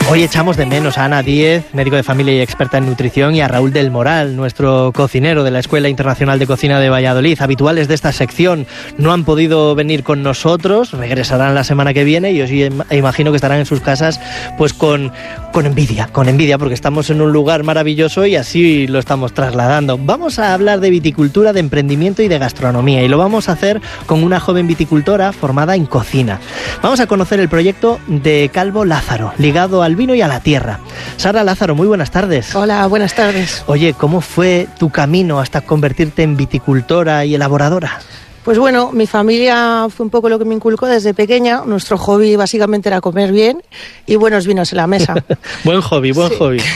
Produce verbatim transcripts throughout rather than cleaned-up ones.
Hoy echamos de menos a Ana Díez, médico de familia y experta en nutrición, y a Raúl del Moral, nuestro cocinero de la Escuela Internacional de Cocina de Valladolid. Habituales de esta sección, no han podido venir con nosotros, regresarán la semana que viene y os imagino que estarán en sus casas pues con, con envidia, con envidia, porque estamos en un lugar maravilloso y así lo estamos trasladando. Vamos a hablar de viticultura, de emprendimiento y de gastronomía, y lo vamos a hacer con una joven viticultora formada en cocina. Vamos a conocer el proyecto de Calvo Lázaro, ligado al vino y a la tierra. Sara Lázaro, muy buenas tardes. Hola, buenas tardes. Oye, ¿cómo fue tu camino hasta convertirte en viticultora y elaboradora? Pues bueno, mi familia fue un poco lo que me inculcó desde pequeña. Nuestro hobby básicamente era comer bien y buenos vinos en la mesa. Buen hobby, buen sí. hobby.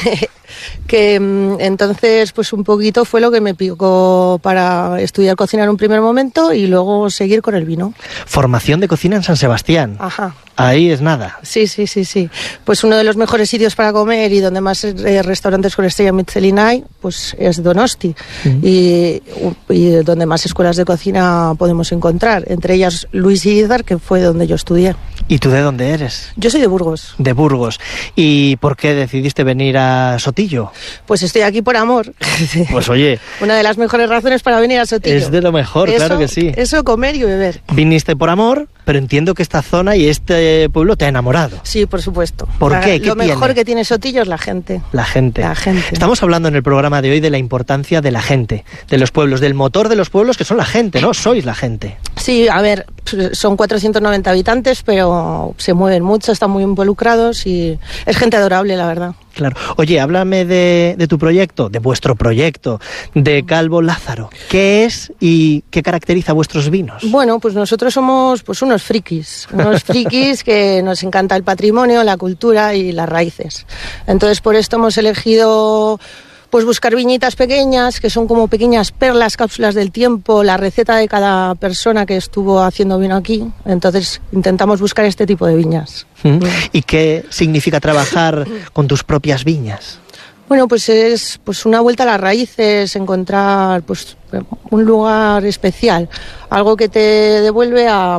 Que entonces pues un poquito fue lo que me picó para estudiar cocina en un primer momento y luego seguir con el vino. Formación de cocina en San Sebastián. Ajá. Ahí es nada. Sí, sí, sí, sí. Pues uno de los mejores sitios para comer y donde más eh, restaurantes con estrella Michelin hay, pues es Donosti. Uh-huh. y, y donde más escuelas de cocina podemos encontrar, entre ellas Luis y Idar, que fue donde yo estudié. ¿Y tú de dónde eres? Yo soy de Burgos. De Burgos. ¿Y por qué decidiste venir a Sotillo? Pues estoy aquí por amor. Pues oye... Una de las mejores razones para venir a Sotillo. Es de lo mejor, eso, claro que sí. Eso, comer y beber. Viniste por amor, pero entiendo que esta zona y este pueblo te ha enamorado. Sí, por supuesto. ¿Por la, qué? ¿Qué Lo tiene? mejor que tiene Sotillo es la gente. La gente. La gente. Estamos hablando en el programa de hoy de la importancia de la gente, de los pueblos, del motor de los pueblos, que son la gente, ¿no? Sois la gente. Sí, a ver, son cuatrocientos noventa habitantes, pero se mueven mucho, están muy involucrados y es gente adorable, la verdad. Claro. Oye, háblame de, de tu proyecto, de vuestro proyecto, de Calvo Lázaro. ¿Qué es y qué caracteriza vuestros vinos? Bueno, pues nosotros somos pues unos frikis, unos frikis que nos encanta el patrimonio, la cultura y las raíces. Entonces, por esto hemos elegido... pues buscar viñitas pequeñas, que son como pequeñas perlas, cápsulas del tiempo, la receta de cada persona que estuvo haciendo vino aquí. Entonces intentamos buscar este tipo de viñas. ¿Y qué significa trabajar con tus propias viñas? Bueno, pues es pues una vuelta a las raíces, encontrar pues un lugar especial, algo que te devuelve a...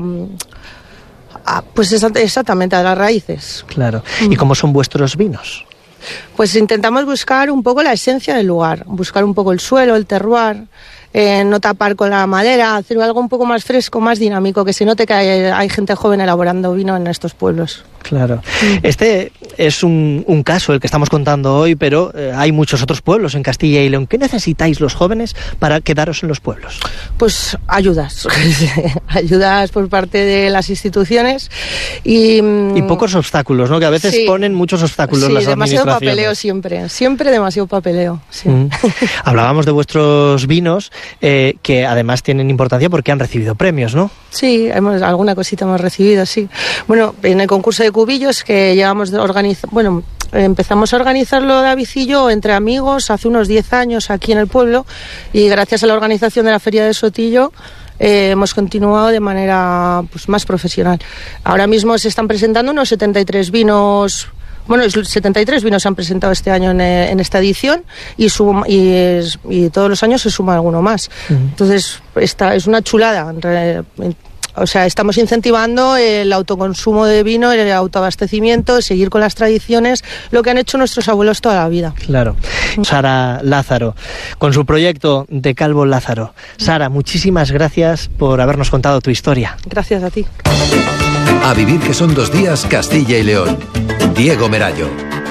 a pues exactamente a las raíces. Claro. ¿Y cómo son vuestros vinos? Pues intentamos buscar un poco la esencia del lugar, buscar un poco el suelo, el terroir, eh, no tapar con la madera, hacer algo un poco más fresco, más dinámico, que se note que hay, hay gente joven elaborando vino en estos pueblos. Claro. Este es un, un caso el que estamos contando hoy, pero eh, hay muchos otros pueblos en Castilla y León. ¿Qué necesitáis los jóvenes para quedaros en los pueblos? Pues ayudas, ayudas por parte de las instituciones y... Y pocos obstáculos, ¿no? Que a veces sí. ponen muchos obstáculos sí, las demasiado administraciones. papeleo siempre, siempre demasiado papeleo. Sí. Mm. Hablábamos de vuestros vinos, eh, que además tienen importancia porque han recibido premios, ¿no? Sí, hemos, alguna cosita hemos recibido, sí. Bueno, en el concurso de cubillos que llevamos organizando, bueno, empezamos a organizarlo David y yo entre amigos hace unos diez años aquí en el pueblo, y gracias a la organización de la Feria de Sotillo eh, hemos continuado de manera pues más profesional. Ahora mismo se están presentando unos setenta y tres vinos. Bueno, setenta y tres vinos se han presentado este año en, en esta edición y, sum, y, es, y todos los años se suma alguno más. Uh-huh. Entonces, esta es una chulada. O sea, estamos incentivando el autoconsumo de vino, el autoabastecimiento, seguir con las tradiciones, lo que han hecho nuestros abuelos toda la vida. Claro. Sara Lázaro, con su proyecto de Calvo Lázaro. Sara, muchísimas gracias por habernos contado tu historia. Gracias a ti. A vivir que son dos días, Castilla y León. Diego Merayo.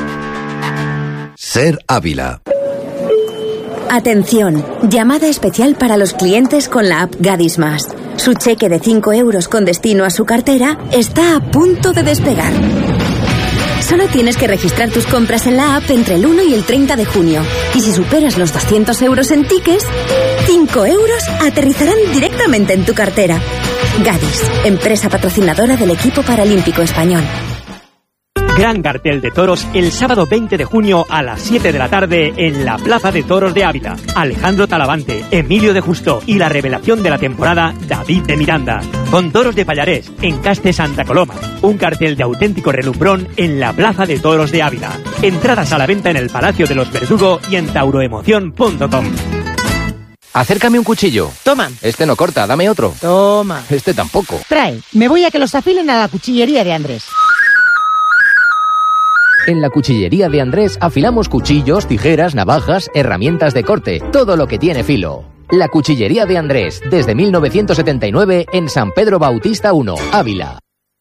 Ser Ávila. Atención, llamada especial para los clientes con la app Gadis Más. Su cheque de cinco euros con destino a su cartera está a punto de despegar. Solo tienes que registrar tus compras en la app entre el uno y el treinta de junio. Y si superas los doscientos euros en tickets, cinco euros aterrizarán directamente en tu cartera. Gadis, empresa patrocinadora del equipo paralímpico español. Gran cartel de toros el sábado veinte de junio a las siete de la tarde en la Plaza de Toros de Ávila. Alejandro Talavante, Emilio de Justo y la revelación de la temporada, David de Miranda. Con toros de Pallarés, en Caste Santa Coloma. Un cartel de auténtico relumbrón en la Plaza de Toros de Ávila. Entradas a la venta en el Palacio de los Verdugo y en tauroemoción punto com. Acércame un cuchillo. Toma. Este no corta, dame otro. Toma. Este tampoco. Trae, me voy a que los afilen a la cuchillería de Andrés. En la cuchillería de Andrés afilamos cuchillos, tijeras, navajas, herramientas de corte, todo lo que tiene filo. La cuchillería de Andrés, desde mil novecientos setenta y nueve en San Pedro Bautista uno, Ávila.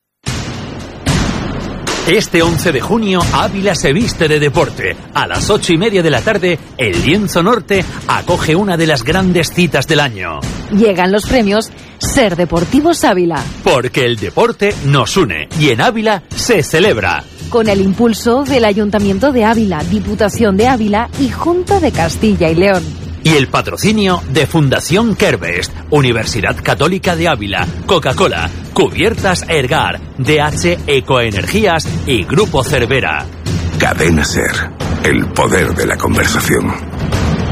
Este once de junio, Ávila se viste de deporte. A las ocho y media de la tarde, el Lienzo Norte acoge una de las grandes citas del año. Llegan los premios Ser Deportivos Ávila. Porque el deporte nos une y en Ávila se celebra. Con el impulso del Ayuntamiento de Ávila, Diputación de Ávila y Junta de Castilla y León. Y el patrocinio de Fundación Kerbest, Universidad Católica de Ávila, Coca-Cola, Cubiertas Ergar, D H Ecoenergías y Grupo Cervera. Cadena Ser, el poder de la conversación.